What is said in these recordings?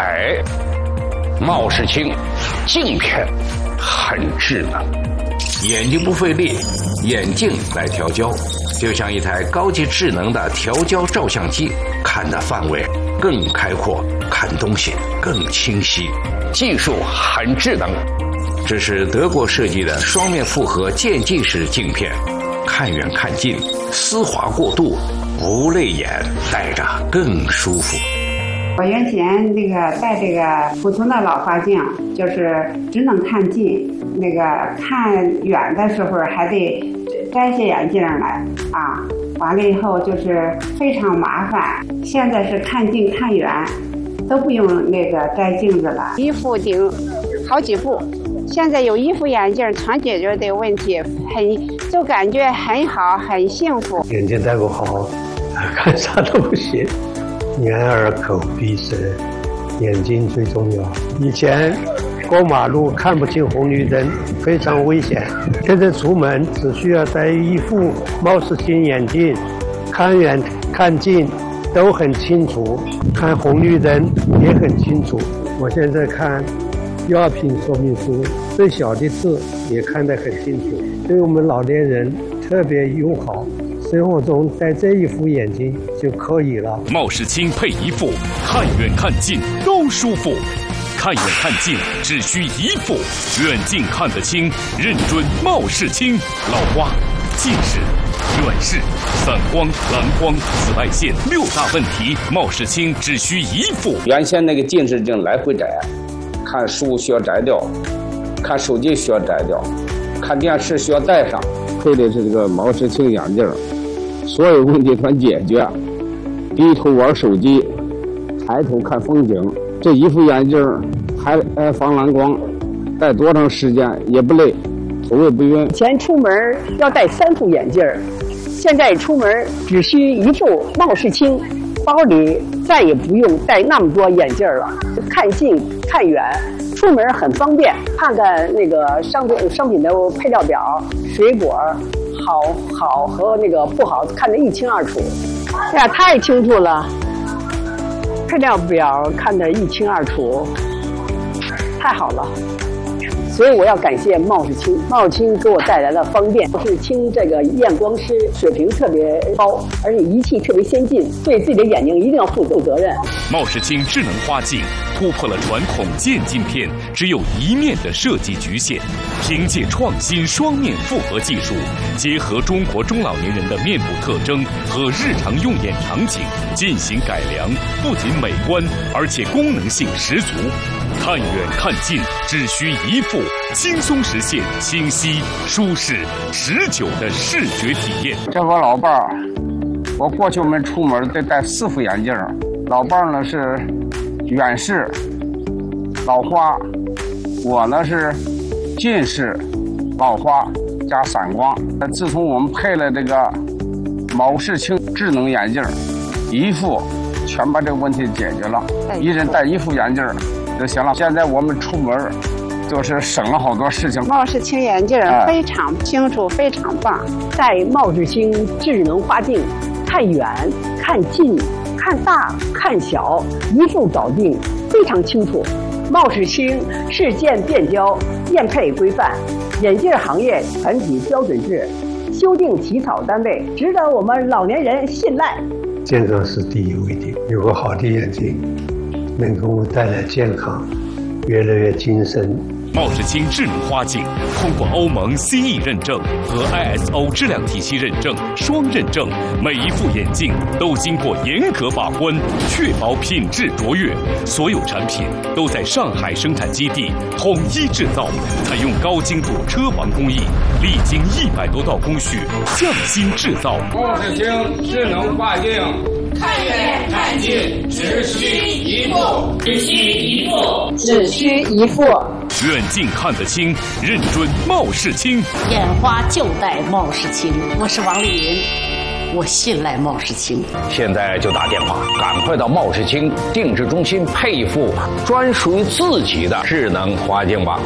哎，貌视清镜片很智能，眼睛不费力，眼镜来调焦，就像一台高级智能的调焦照相机，看的范围更开阔，看东西更清晰，技术很智能。这是德国设计的双面复合渐进式镜片，看远看近，丝滑过渡，不累眼，戴着更舒服。 我原前戴这个普通的老花镜，就是只能看近，看远的时候还得摘下眼镜来啊。完了以后就是非常麻烦。现在是看近看远都不用摘镜子了，一副顶好几副。现在有一副眼镜全解决的问题，就感觉很好，很幸福。 眼镜戴不好，看啥都不行。眼耳口鼻舌，眼睛最重要。以前过马路看不清红绿灯，非常危险。现在出门只需要戴一副貌视清眼镜，看远看近都很清楚，看红绿灯也很清楚。我现在看药品说明书，最小的字也看得很清楚，对我们老年人特别友好。生活中戴这一副眼镜就可以了。 貌视清配一副，看远看近都舒服。看远看近只需一副，远近看得清，认准貌视清。老花、近视、远视、散光、蓝光、紫外线6大问题，貌视清只需一副。 原先那个近视镜来回摘，看书需要摘掉，看手机需要摘掉，看电视需要戴上。配的是这个貌视清眼镜，所有问题全解决。低头玩手机，抬头看风景。这一副眼镜还防蓝光，戴多长时间也不累，头也不晕。 以前出门要戴3副眼镜，现在出门只需一副貌视清，包里再也不用带那么多眼镜了。看近看远，出门很方便。看看商品的配料表，水果好和不好看得一清二楚。哎呀，太清楚了，配料表看得一清二楚，太好了。所以我要感谢貌视清，貌视清给我带来了方便。貌视清这个验光师水平特别高，而且仪器特别先进，对自己的眼睛一定要负责任。 貌视清智能花镜突破了传统渐镜片只有一面的设计局限，凭借创新双面复合技术，结合中国中老年人的面部特征和日常用眼场景进行改良，不仅美观，而且功能性十足。看远看近只需一副，轻松实现清晰、舒适、持久的视觉体验。 这我老伴儿，我过去我们出门得戴4副眼镜。老伴儿呢是远视、老花，我呢是近视、老花加散光。自从我们配了这个貌视清智能眼镜，一副全把这个问题解决了，一人戴1副眼镜就行了。现在我们出门就是省了好多事情。 貌视清眼镜非常清楚，非常棒。 戴貌视清智能花镜，看远看近看大看小，一副搞定，非常清楚。貌视清事件变焦，验配规范，眼镜行业团体标准制，修订起草单位，值得我们老年人信赖。 健康是第一位的，有个好的眼睛能给我们带来健康，越来越精神。 貌视清智能花镜通过欧盟 CE 认证和 ISO 质量体系认证双认证，每一副眼镜都经过严格把关，确保品质卓越。所有产品都在上海生产基地统一制造，采用高精度车房工艺，历经100多道工序，匠心制造。 貌视清智能花镜， 看远看近只需一副，只需一副， 只需一副。 远近看得清，认准貌视清。 眼花就戴貌视清。我是王丽云，我信赖貌视清。 现在就打电话，赶快到貌视清定制中心配一副专属于自己的智能花镜吧。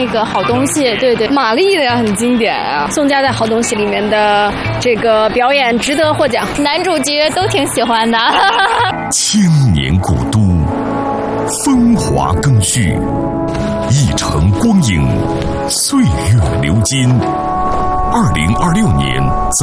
个好东西，对对，马丽的呀很经典啊。宋佳在《好东西》里面的这个表演值得获奖，男主角都挺喜欢的。 千年古都，风华更续，一城光影，岁月流金。2026年。